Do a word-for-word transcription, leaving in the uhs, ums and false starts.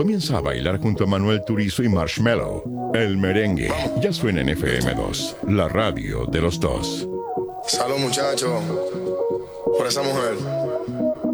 comienza a bailar junto a Manuel Turizo y Marshmello. El merengue ya suena en F M dos, la radio de los dos. Salud, muchachos, por esa mujer.